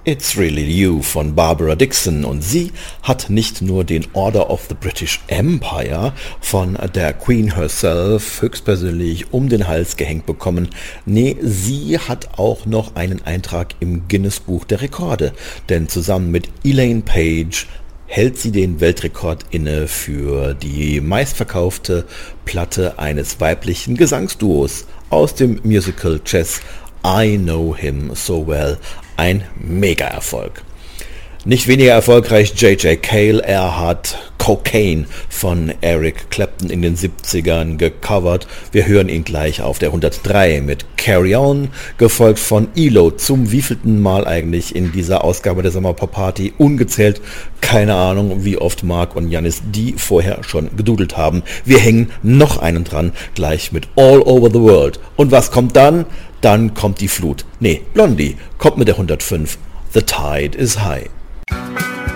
It's Really You von Barbara Dickson, und sie hat nicht nur den Order of the British Empire von der Queen herself höchstpersönlich um den Hals gehängt bekommen. Nee, sie hat auch noch einen Eintrag im Guinness Buch der Rekorde, denn zusammen mit Elaine Paige hält sie den Weltrekord inne für die meistverkaufte Platte eines weiblichen Gesangsduos aus dem Musical Chess I Know Him So Well. Ein Mega-Erfolg. Nicht weniger erfolgreich J.J. Cale. Er hat Cocaine von Eric Clapton in den 70ern gecovert. Wir hören ihn gleich auf der 103 mit Carry On, gefolgt von ELO. Zum wievielten Mal eigentlich in dieser Ausgabe der Sommerpop-Party? Ungezählt. Keine Ahnung, wie oft Marc und Janis die vorher schon gedudelt haben. Wir hängen noch einen dran, gleich mit All Over the World. Und was kommt dann? Dann kommt die Flut. Nee, Blondie kommt mit der 105. The Tide is High.